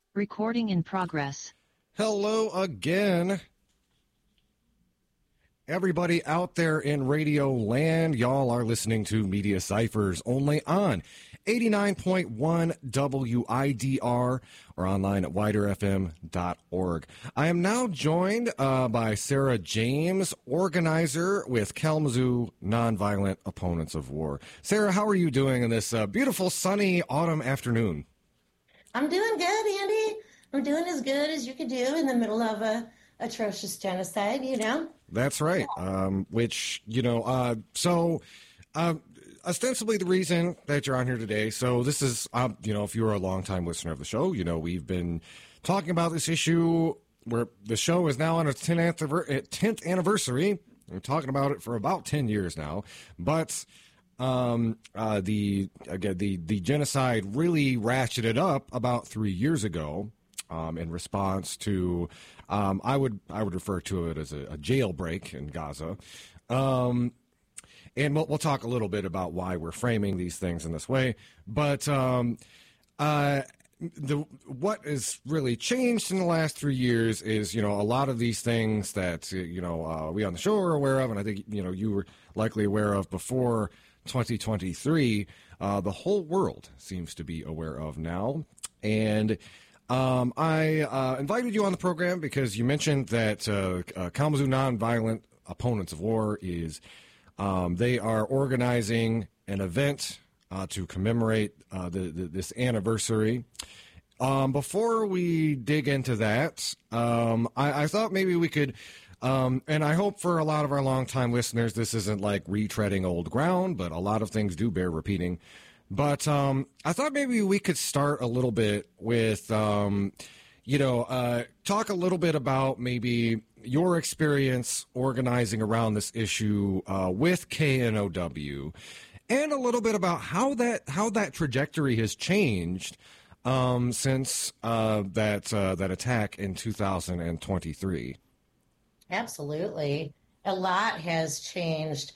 Recording in progress. Hello again. Everybody out there in radio land, y'all are listening to Media Ciphers only on 89.1 WIDR or online at widerfm.org. I am now joined by Sarah James, organizer with Kalamazoo Nonviolent Opponents of War. Sarah, how are you doing in this beautiful sunny autumn afternoon? I'm doing good, Andy. I'm doing as good as you could do in the middle of a atrocious genocide, you know? That's right. Ostensibly the reason that you're on here today. So this is, if you're a longtime listener of the show, we've been talking about this issue where the show is now on its 10th anniversary. We're talking about it for about 10 years now, but the genocide really ratcheted up about 3 years ago. In response to, I would refer to it as a jailbreak in Gaza. And we'll talk a little bit about why we're framing these things in this way. But what has really changed in the last 3 years is, a lot of these things that, we on the show are aware of, and I think, you were likely aware of before 2023, the whole world seems to be aware of now. And I invited you on the program because you mentioned that Kalamazoo Nonviolent Opponents of War is they are organizing an event to commemorate this anniversary. Before we dig into that, I thought maybe we could, and I hope for a lot of our longtime listeners, this isn't like retreading old ground, but a lot of things do bear repeating. But I thought maybe we could start a little bit with, talk a little bit about maybe your experience organizing around this issue with KNOW, and a little bit about how that trajectory has changed since that attack in 2023. Absolutely, a lot has changed.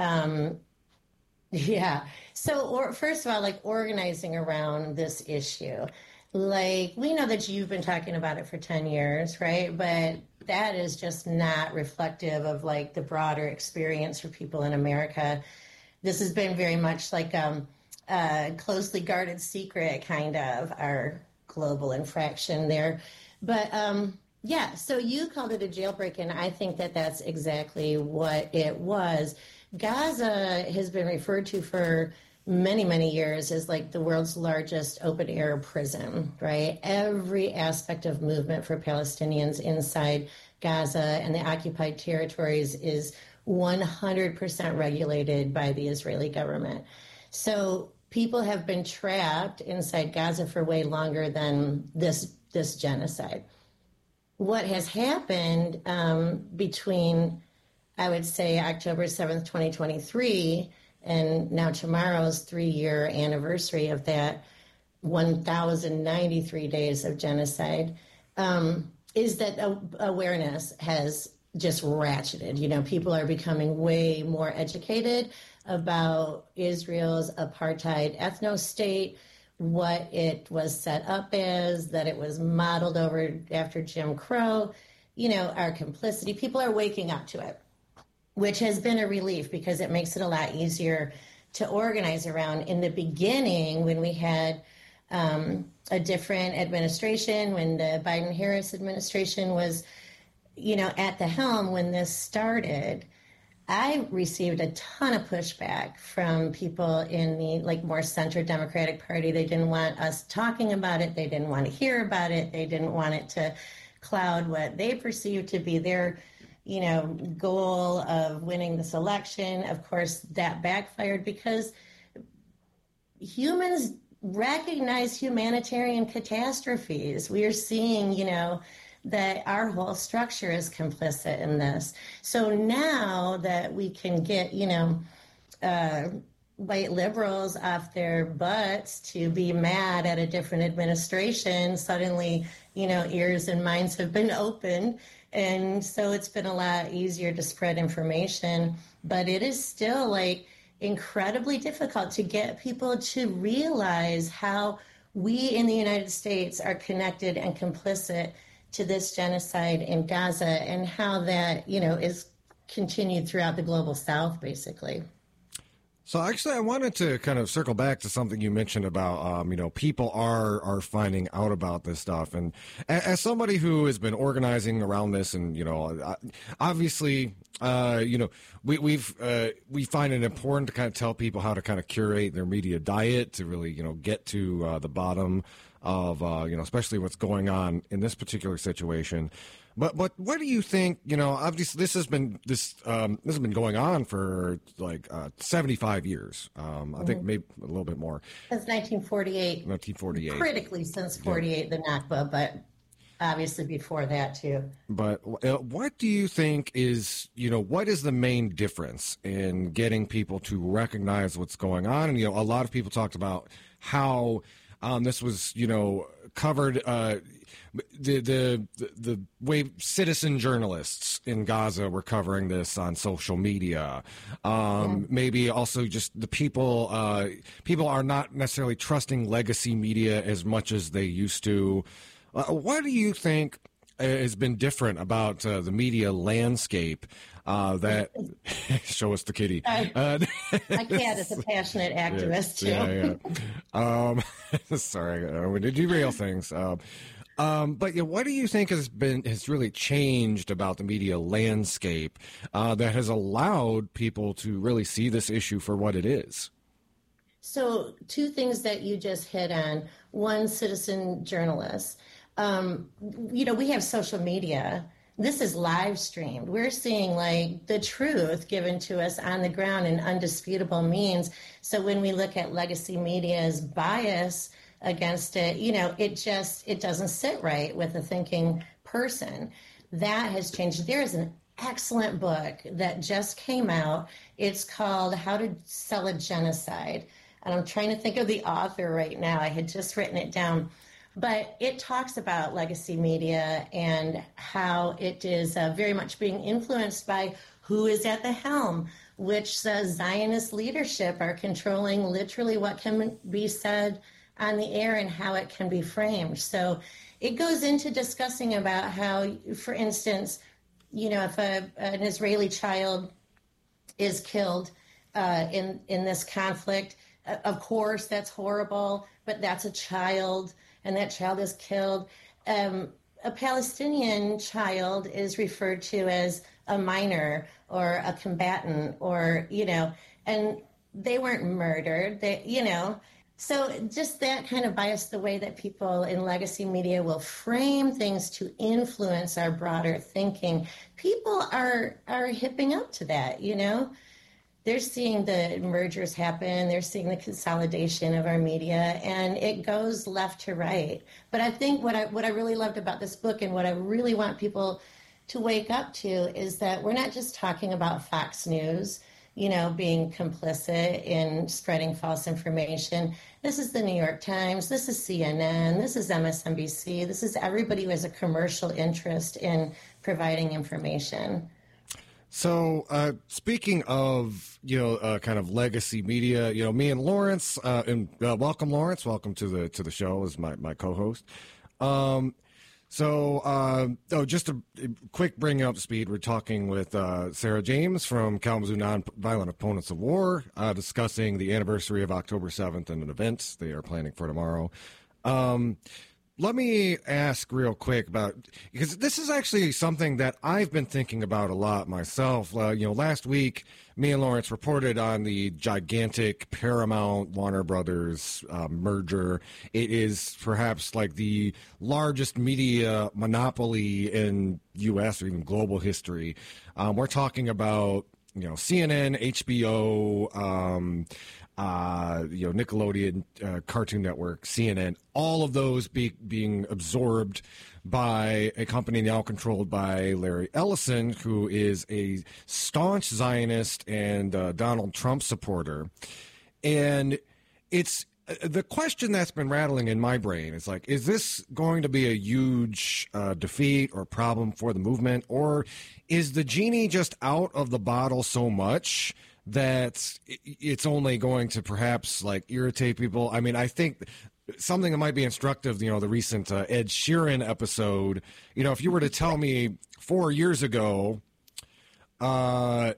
Yeah. So, first of all, organizing around this issue, we know that you've been talking about it for 10 years, right? But that is just not reflective of the broader experience for people in America. This has been very much a closely guarded secret, kind of, our global infraction there. But, so you called it a jailbreak, and I think that that's exactly what it was. Gaza has been referred to for many, many years as the world's largest open-air prison, right? Every aspect of movement for Palestinians inside Gaza and the occupied territories is 100% regulated by the Israeli government. So people have been trapped inside Gaza for way longer than this genocide. What has happened between, I would say, October 7th, 2023, and now tomorrow's 3-year anniversary of that 1,093 days of genocide, is that awareness has just ratcheted. People are becoming way more educated about Israel's apartheid ethno-state, what it was set up as, that it was modeled after Jim Crow, our complicity. People are waking up to it, which has been a relief because it makes it a lot easier to organize around. In the beginning, when we had a different administration, when the Biden-Harris administration was, at the helm when this started, I received a ton of pushback from people in the more center Democratic Party. They didn't want us talking about it. They didn't want to hear about it. They didn't want it to cloud what they perceived to be their goal of winning this election. Of course, that backfired because humans recognize humanitarian catastrophes. We are seeing, that our whole structure is complicit in this. So now that we can get, white liberals off their butts to be mad at a different administration, suddenly, ears and minds have been opened. And so it's been a lot easier to spread information. But it is still incredibly difficult to get people to realize how we in the United States are connected and complicit to this genocide in Gaza, and how that, is continued throughout the global South, basically. So actually, I wanted to kind of circle back to something you mentioned about, people are finding out about this stuff. And as somebody who has been organizing around this, and, obviously, we find it important to kind of tell people how to kind of curate their media diet to really, get to the bottom of, especially what's going on in this particular situation. But what do you think? Obviously this has been going on for like 75 years. I think maybe a little bit more. Since 1948. 1948. Critically since 48, the Nakba, but obviously before that too. But what do you think is, what is the main difference in getting people to recognize what's going on? And, a lot of people talked about how this was, covered. The way citizen journalists in Gaza were covering this on social media, maybe also just the people are not necessarily trusting legacy media as much as they used to. What do you think has been different about the media landscape that show us the kitty? My cat is a passionate activist too. Yeah. Sorry, we did derail things. But what do you think has really changed about the media landscape that has allowed people to really see this issue for what it is? So, two things that you just hit on. One, citizen journalists. We have social media. This is live streamed. We're seeing like the truth given to us on the ground in undisputable means. So when we look at legacy media's bias against it, it doesn't sit right with a thinking person. That has changed. There is an excellent book that just came out. It's called How to Sell a Genocide. And I'm trying to think of the author right now. I had just written it down. But it talks about legacy media and how it is very much being influenced by who is at the helm, which Zionist leadership are controlling literally what can be said on the air and how it can be framed. So it goes into discussing about how, for instance, if an Israeli child is killed in this conflict, of course that's horrible, but that's a child, and that child is killed. A Palestinian child is referred to as a minor or a combatant, or, and they weren't murdered, So just that kind of bias, the way that people in legacy media will frame things to influence our broader thinking. People are hipping up to that, They're seeing the mergers happen. They're seeing the consolidation of our media, and it goes left to right. But I think what I really loved about this book, and what I really want people to wake up to, is that we're not just talking about Fox News, being complicit in spreading false information. This is the New York Times. This is CNN. This is MSNBC. This is everybody who has a commercial interest in providing information. So, speaking of, kind of legacy media, me and Lawrence, and welcome, Lawrence. Welcome to the show as my co-host. Just a quick bring up to speed. We're talking with Sarah James from Kalamazoo Nonviolent Opponents of War, discussing the anniversary of October 7th and an event they are planning for tomorrow. Let me ask real quick about, because this is actually something that I've been thinking about a lot myself. Last week, me and Lawrence reported on the gigantic Paramount Warner Brothers merger. It is perhaps like the largest media monopoly in U.S. or even global history. We're talking about, CNN, HBO, Nickelodeon, Cartoon Network, CNN, all of those being absorbed by a company now controlled by Larry Ellison, who is a staunch Zionist and Donald Trump supporter. And it's the question that's been rattling in my brain is like, is this going to be a huge defeat or problem for the movement? Or is the genie just out of the bottle so much that it's only going to perhaps like irritate people? I mean, I think something that might be instructive, the recent Ed Sheeran episode, if you were to tell me 4 years ago that,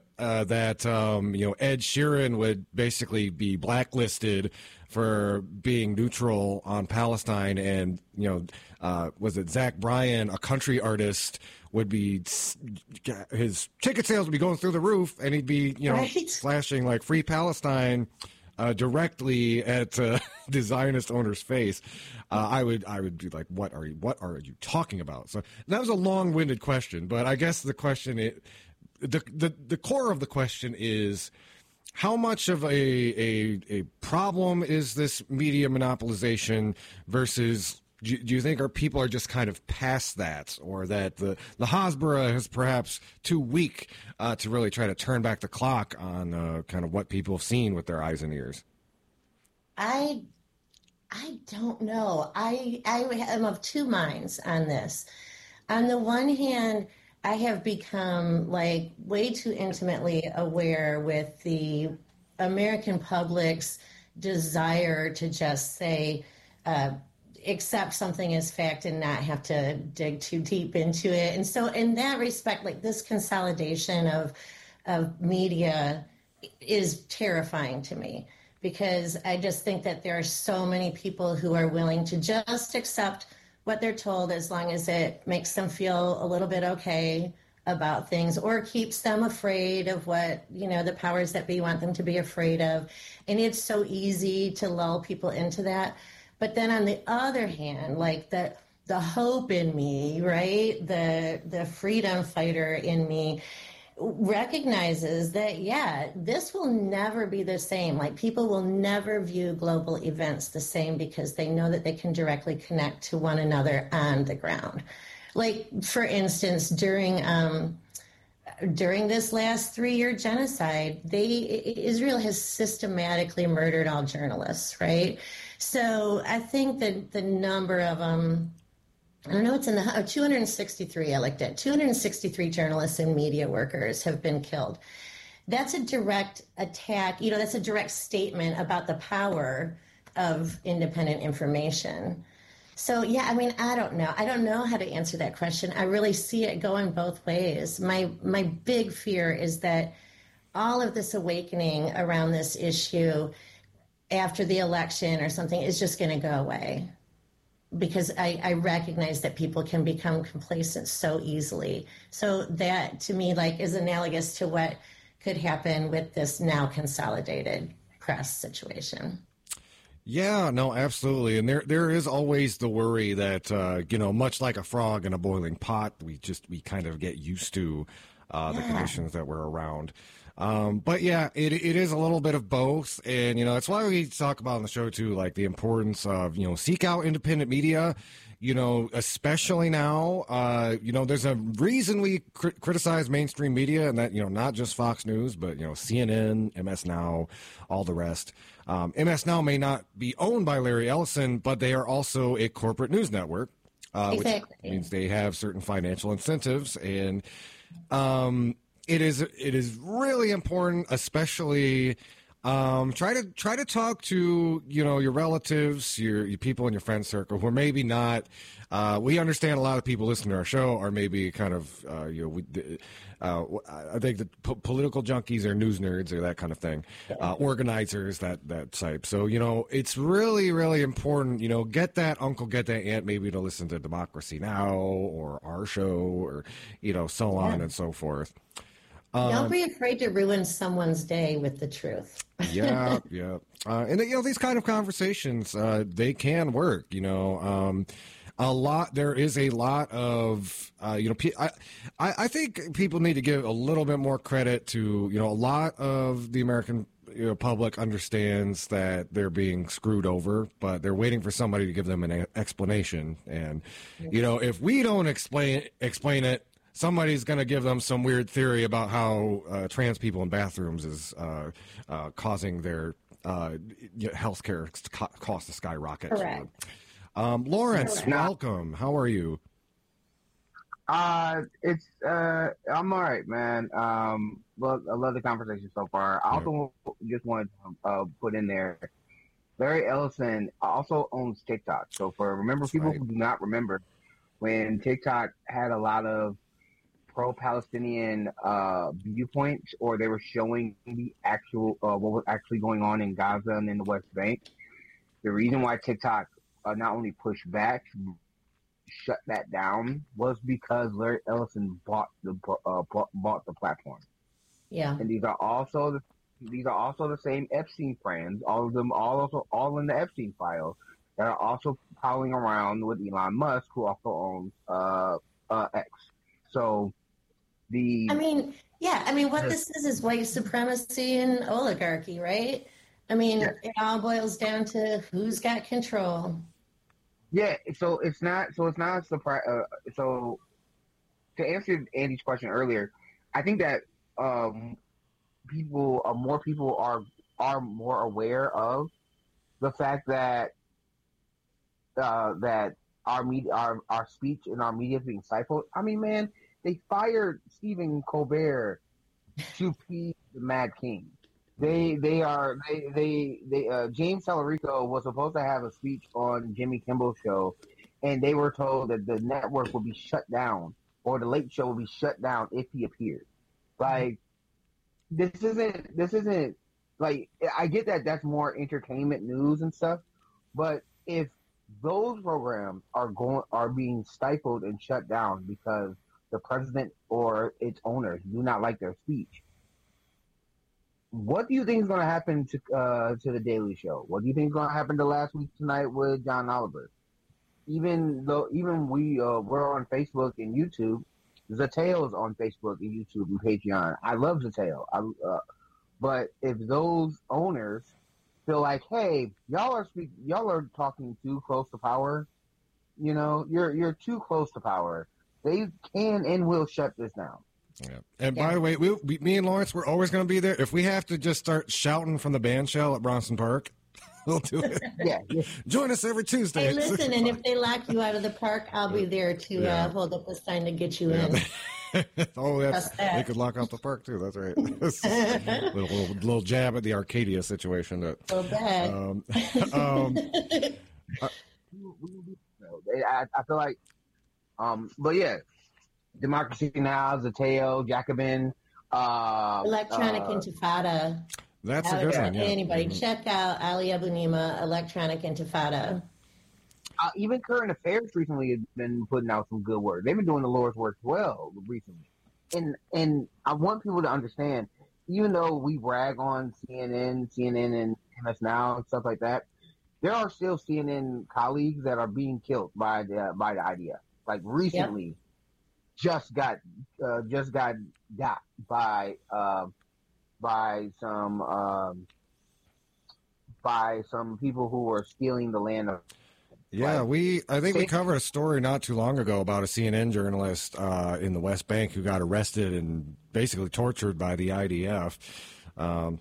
Ed Sheeran would basically be blacklisted for being neutral on Palestine and, was it Zach Bryan, a country artist, would be, his ticket sales would be going through the roof and he'd be, Right. flashing like Free Palestine directly at the Zionist owner's face, I would be like, what are you talking about? So that was a long-winded question, but I guess the question, the core of the question is, how much of a problem is this media monopolization versus, do you think people are just kind of past that, or that the Hasbara is perhaps too weak to really try to turn back the clock on kind of what people have seen with their eyes and ears? I don't know. I am of two minds on this. On the one hand, I have become like way too intimately aware with the American public's desire to just say, accept something as fact and not have to dig too deep into it. And so in that respect, like this consolidation of media is terrifying to me, because I just think that there are so many people who are willing to just accept what they're told as long as it makes them feel a little bit okay about things, or keeps them afraid of what, the powers that be want them to be afraid of. And it's so easy to lull people into that. But then on the other hand, like the hope in me, right? The freedom fighter in me recognizes that, this will never be the same. Like, people will never view global events the same because they know that they can directly connect to one another on the ground. Like, for instance, during this last 3-year genocide, Israel has systematically murdered all journalists, right? So I think that the number of I don't know, it's in the 263, I looked at 263 journalists and media workers have been killed. That's a direct attack, that's a direct statement about the power of independent information. So, I don't know. I don't know how to answer that question. I really see it going both ways. My big fear is that all of this awakening around this issue after the election or something is just going to go away, because I recognize that people can become complacent so easily. So that, to me, is analogous to what could happen with this now consolidated press situation. Yeah, no, absolutely. And there is always the worry that, much like a frog in a boiling pot, we kind of get used to the conditions that we're around. But yeah, it is a little bit of both. And, that's why we talk about on the show too, like the importance of, seek out independent media, especially now, there's a reason we criticize mainstream media, and that, not just Fox News, but, CNN, MS Now, all the rest. MS Now may not be owned by Larry Ellison, but they are also a corporate news network, Exactly. which means they have certain financial incentives. And, it is really important, especially try to talk to your relatives, your people in your friend circle who are maybe not. We understand a lot of people listening to our show are maybe kind of I think the political junkies or news nerds or that kind of thing, organizers, that type. So it's really, really important. Get that uncle, get that aunt, maybe to listen to Democracy Now! Or our show, or so on and so forth. Don't be afraid to ruin someone's day with the truth. Yeah. And these kind of conversations, they can work. There is a lot of I think people need to give a little bit more credit to a lot of the American public understands that they're being screwed over, but they're waiting for somebody to give them an explanation. And if we don't explain it, somebody's going to give them some weird theory about how trans people in bathrooms is causing their healthcare costs to skyrocket. Correct. Lawrence, welcome. How are you? I'm all right, man. Look, I love the conversation so far. I also just wanted to put in there, Larry Ellison also owns TikTok. So That's people right. who do not remember, when TikTok had a lot of pro-Palestinian viewpoints, or they were showing the actual what was actually going on in Gaza and in the West Bank. The reason why TikTok not only pushed back, shut that down, was because Larry Ellison bought the platform. Yeah. And these are also the same Epstein friends, all of them, all in the Epstein files, that are also prowling around with Elon Musk, who also owns X. So what this is white supremacy and oligarchy, right? yeah, It all boils down to who's got control. yeah. So it's not a surprise. So to answer Andy's question earlier, I think that more people are more aware of the fact that that our media, our speech and our media is being stifled. I mean, man, they fired Stephen Colbert to be the Mad King. James Tallarico was supposed to have a speech on Jimmy Kimmel's show, and they were told that the network would be shut down, or the Late Show would be shut down if he appeared. Like, this isn't like, I get that that's more entertainment news and stuff, but if those programs are being stifled and shut down because the president or its owners do not like their speech, what do you think is going to happen to the Daily Show? What do you think is going to happen to Last Week Tonight with John Oliver? Even we're on Facebook and YouTube. Zatale's on Facebook and YouTube and Patreon. I love Zatale. But if those owners feel like, hey, y'all are talking too close to power, you're too close to power, they can and will shut this down. Yeah. And by the way, me and Lawrence, we're always going to be there. If we have to just start shouting from the band shell at Bronson Park, we'll do it. Yeah. Join us every Tuesday. Hey, listen, and if they lock you out of the park, I'll be there to hold up a sign to get you in. Oh, they could lock out the park too. That's right. little jab at the Arcadia situation. So bad. I feel like, but yeah, Democracy Now!, Zateo, Jacobin, Electronic Intifada. That's a good one. Yeah. Anybody, check out Ali Abunimah, Electronic Intifada. Even Current Affairs recently has been putting out some good work. They've been doing the Lord's work well recently. And I want people to understand, even though we brag on CNN and MS Now and stuff like that, there are still CNN colleagues that are being killed by the IDF. Like recently, just got got by some people who were stealing the land of. Yeah, I think we covered a story not too long ago about a CNN journalist in the West Bank who got arrested and basically tortured by the IDF. And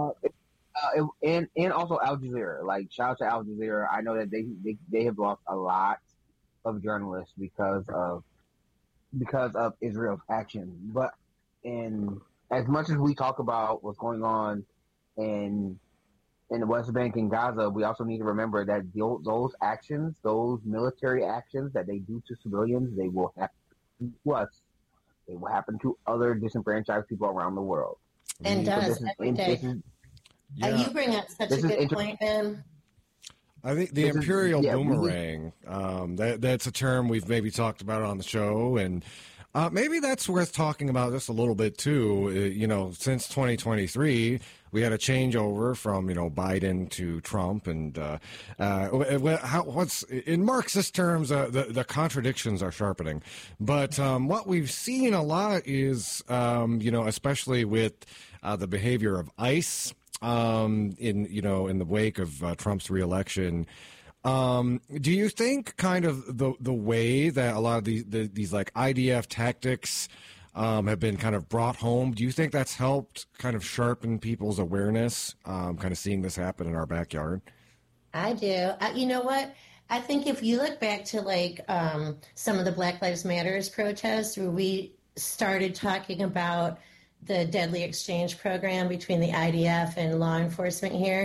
also Al Jazeera. Like, shout out to Al Jazeera. I know that they have lost a lot of journalists because of Israel's action. But as much as we talk about what's going on in the West Bank and Gaza, we also need to remember that those actions, those military actions that they do to civilians, they will happen to us. They will happen to other disenfranchised people around the world. And does every day. You bring up such a good point, man. I think the imperial boomerang, that's a term we've maybe talked about on the show, and maybe that's worth talking about just a little bit too. Since 2023, we had a changeover from Biden to Trump, and what's in Marxist terms, the contradictions are sharpening. But what we've seen a lot is, especially with the behavior of ICE in the wake of Trump's reelection. Do you think kind of the way that a lot of these like IDF tactics have been kind of brought home, do you think that's helped kind of sharpen people's awareness, kind of seeing this happen in our backyard? I do. You know what? I think if you look back to some of the Black Lives Matters protests where we started talking about the deadly exchange program between the IDF and law enforcement here,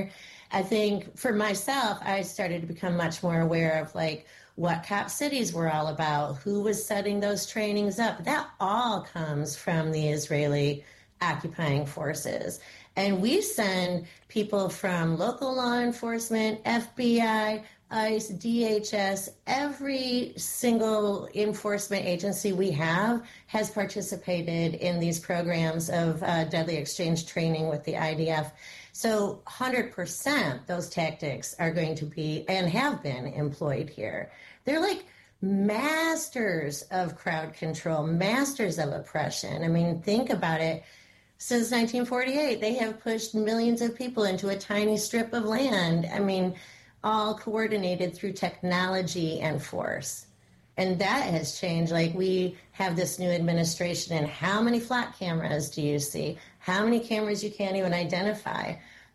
I think for myself, I started to become much more aware of like what Cop Cities were all about, who was setting those trainings up. That all comes from the Israeli occupying forces. And we send people from local law enforcement, FBI, ICE, DHS, every single enforcement agency we have has participated in these programs of deadly exchange training with the IDF. So 100% those tactics are going to be and have been employed here. They're like masters of crowd control, masters of oppression. I mean, think about it. Since 1948, they have pushed millions of people into a tiny strip of land. I mean, all coordinated through technology and force. And that has changed. Like, we have this new administration, and how many flat cameras do you see? How many cameras you can't even identify?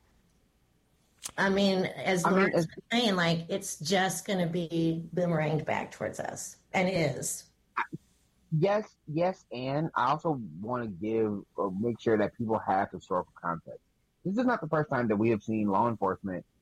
I mean, as Lawrence was saying, like, it's just going to be boomeranged back towards us, and it is. Yes, and I also want to make sure that people have historical context. This is not the first time that we have seen law enforcement